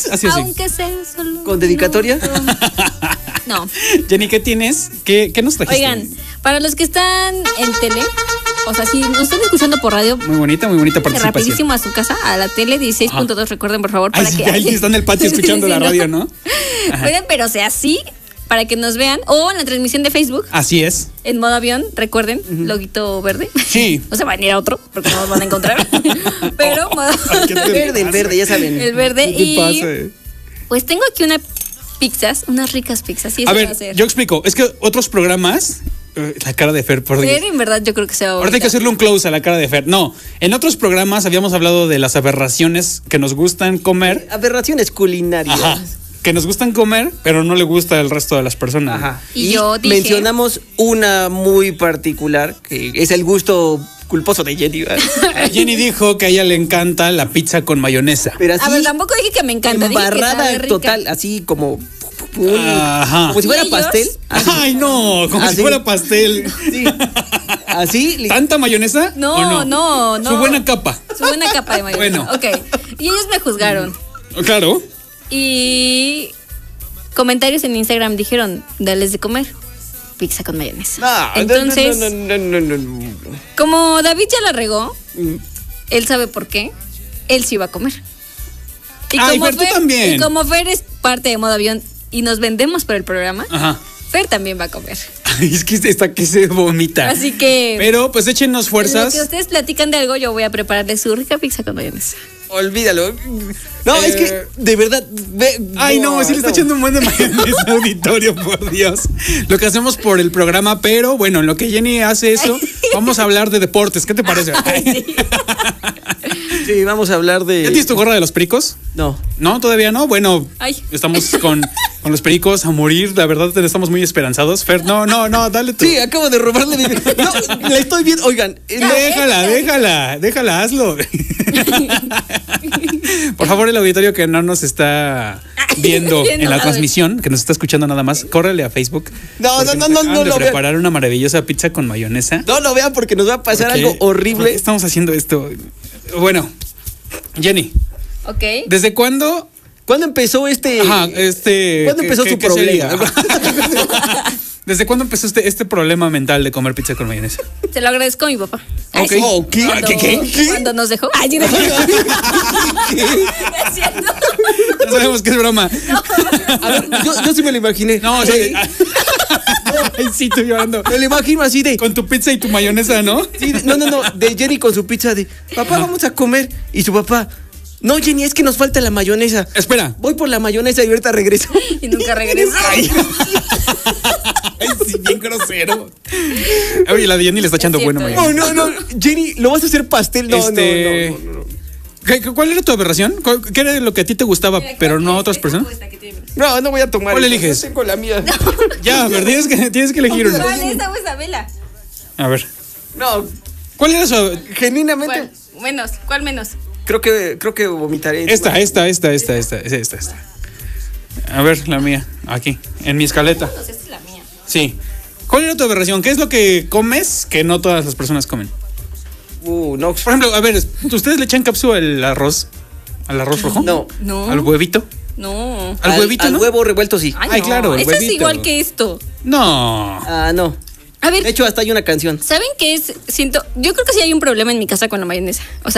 Así. Aunque sea solo. ¿Con dedicatoria? No. Jenny, ¿qué tienes? ¿Qué nos trajiste? Oigan, para los que están en tele, o sea, si nos están escuchando por radio, Muy bonita participación. rapidísimo a su casa, a la tele 16.2, recuerden por favor, Ay, para sí, que ahí está en el patio escuchando Sí, la radio, ¿no? Pueden, pero sea así, para que nos vean, o en la transmisión de Facebook, Así es. en modo avión, recuerden, loguito verde. Sí. No se van a ir a otro, porque no nos van a encontrar. Pero modo ¿Qué te El verde, ya saben. el verde. ¿Qué te Y pasa? pues tengo aquí unas ricas pizzas. Sí, A eso va ver, a ser. yo explico. Es que otros programas, la cara de Fer, por Dios. Fer, en verdad, yo creo que se va a Ahorita hay que hacerle un close a la cara de Fer. No, en otros programas habíamos hablado de las aberraciones que nos gustan comer. Aberraciones culinarias. Ajá. Que nos gustan comer, pero no le gusta al resto de las personas. Ajá. Y yo dije- mencionamos una muy particular, que es el gusto culposo de Jenny. ¿verdad? Jenny dijo que a ella le encanta la pizza con mayonesa. Pero así, A ver, tampoco dije que me encanta. dije que embarrada sabe rica. total, así como... Ajá. Como si fuera ¿Y ellos? pastel. Así. Ay, no, como Así. si fuera pastel. Sí. Así. ¿Tanta mayonesa? No, ¿o no. Su buena capa. Su buena capa de mayonesa. Bueno. Ok. Y ellos me juzgaron. Claro. Y comentarios en Instagram dijeron, dales de comer pizza con mayonesa. No, Entonces, no. como David ya la regó, Mm. él sabe por qué, él sí va a comer. Ay, Fer, tú también. Y como Fer es parte de Modo Avión y nos vendemos por el programa, Ajá. Fer también va a comer. Ay, es que esta que se vomita. Así que, Pero pues échenos en lo fuerzas. que ustedes platican de algo, yo voy a prepararles su rica pizza con mayonesa. Olvídalo. No, es que, de verdad. Ay, no, sí le está echando un buen de mayonesa auditorio, por Dios. Lo que hacemos por el programa, pero bueno, en lo que Jenny hace eso, vamos a hablar de deportes. ¿Qué te parece? Sí, vamos a hablar de. ¿Ya tienes tu gorra de los pericos? No. No, todavía no. Bueno, Ay. estamos con los pericos a morir. La verdad, estamos muy esperanzados. Fer, no, dale tú. Sí, acabo de robarle mi. No, la estoy viendo. Oigan, Déjala, hazlo. Por favor, el auditorio que no nos está viendo Viendo en la nada. transmisión, que nos está escuchando nada más, córrele a Facebook. No, porque no, nos no, acaban no de lo vean. preparar una maravillosa pizza con mayonesa. no lo vean porque nos va a pasar ¿Por qué? algo ¿Por qué horrible. estamos haciendo esto? Bueno, Jenny, Ok. ¿desde cuándo? ¿Cuándo empezó este? ¿Cuándo empezó su ¿qué problema? sería? ¿Desde cuándo empezó este problema mental de comer pizza con mayonesa? Se lo agradezco a mi papá. Ay, Ok. sí. Oh, ¿qué? Cuando- ¿Qué? Cuando nos dejó. Ay, no. Es cierto. Ya sabemos que es broma. A ver, yo sí me lo imaginé. No, sí. Ay, sí, estoy llorando. Me lo imagino así de. Con tu pizza y tu mayonesa, ¿no? Sí, no, de Jenny con su pizza de. Papá, vamos a comer. Y su papá. No, Jenny, es que nos falta la mayonesa. Espera. Voy por la mayonesa y ahorita regreso. Y nunca regresó. Ay, sí, bien grosero. Oye, la de Jenny le está echando Es bueno cierto. mayonesa. No, Jenny, ¿lo vas a hacer pastel? No, no. ¿Cuál era tu aberración? ¿Qué era lo que a ti te gustaba, pero no a otras personas? No voy a tomar. ¿Cuál esa, eliges? yo tengo la mía. Ya, pero tienes que elegir una. ¿Cuál es esa o Isabela? A ver. No, ¿Cuál era su? genuinamente. ¿Cuál menos? ¿Cuál menos? Creo que vomitaré. Esta. A ver, la mía. Aquí, en mi escaleta. Entonces, esta es la mía. Sí. ¿Cuál era tu aberración? ¿Qué es lo que comes que no todas las personas comen? No. Por ejemplo, a ver, ¿ustedes le echan cápsula al arroz? ¿Al arroz rojo? No. No. ¿Al huevito? No. ¿Al huevito, al no? huevo revuelto, sí. Ay, no. claro, el Eso es huevito. igual que esto. No. Ah, no. A ver, De hecho, hasta hay una canción. ¿saben qué es? Siento, yo creo que sí hay un problema en mi casa con la mayonesa. O sea,